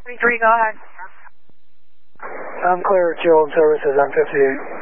3-3, go ahead. I'm clear, Chill and Services on 58.